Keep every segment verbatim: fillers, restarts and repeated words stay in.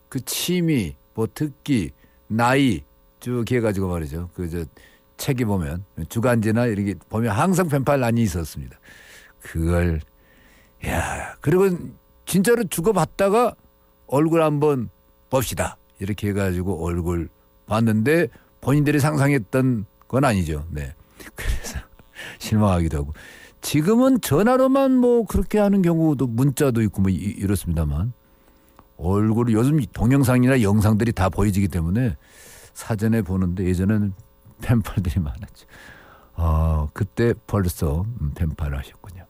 그 취미, 뭐 특기, 나이 쭉 해가지고 말이죠. 그 저 책에 보면 주간지나 이렇게 보면 항상 펜팔란이 있었습니다. 그걸 야 그리고 진짜로 주고받다가 얼굴 한번 봅시다 이렇게 해가지고 얼굴 봤는데 본인들이 상상했던 건 아니죠. 네. 그래서 실망하기도 하고 지금은 전화로만 뭐 그렇게 하는 경우도 문자도 있고 뭐 이렇습니다만 얼굴을 요즘 동영상이나 영상들이 다 보여지기 때문에 사전에 보는데 예전에는 펜팔들이 많았죠. 아, 그때 벌써 펜팔을 하셨군요.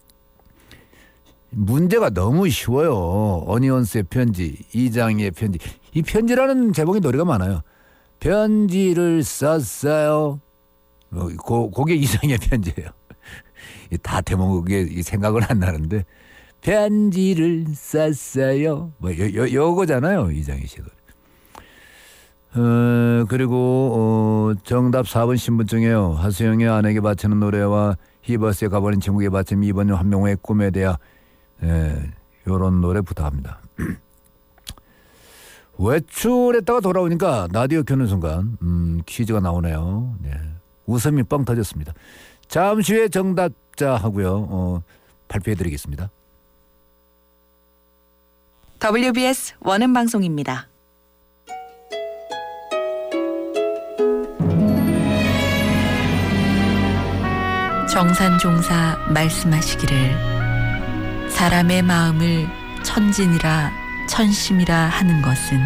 문제가 너무 쉬워요. 어니언스의 편지, 이장희의 편지. 이 편지라는 제목의 노래가 많아요. 편지를 썼어요. 고, 그게 이장희의 편지예요. 다 대목에 생각은 안 나는데 편지를 썼어요. 뭐 요, 요, 요거잖아요. 이장희 씨 노래. 어, 그리고 어, 정답 사 번 신분증에요. 하수영의 아내에게 바치는 노래와 히버스에 가버린 친구에게 바치는 이번용 한명호의 꿈에 대하 예, 요런 노래 부탁합니다. 외출했다가 돌아오니까 라디오 켜는 순간 음, 퀴즈가 나오네요. 네. 웃음이 뻥 터졌습니다. 잠시 후에 정답자 하고요. 어, 발표해드리겠습니다. 더블유비에스 원음 방송입니다. 정산종사 말씀하시기를 사람의 마음을 천진이라 천심이라 하는 것은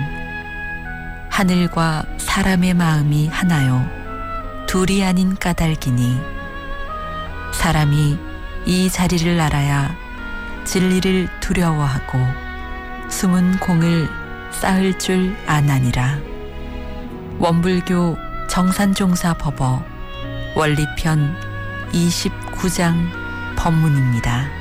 하늘과 사람의 마음이 하나요 둘이 아닌 까닭이니 사람이 이 자리를 알아야 진리를 두려워하고 숨은 공을 쌓을 줄 아나니라. 원불교 정산종사 법어 원리편 이십구 장 법문입니다.